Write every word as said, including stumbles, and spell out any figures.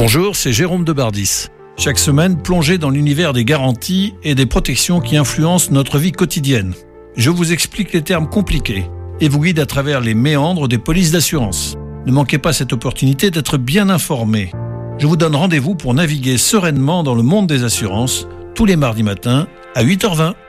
Bonjour, c'est Jérôme de Bardis. Chaque semaine, plongez dans l'univers des garanties et des protections qui influencent notre vie quotidienne. Je vous explique les termes compliqués et vous guide à travers les méandres des polices d'assurance. Ne manquez pas cette opportunité d'être bien informé. Je vous donne rendez-vous pour naviguer sereinement dans le monde des assurances tous les mardis matins à huit heures vingt.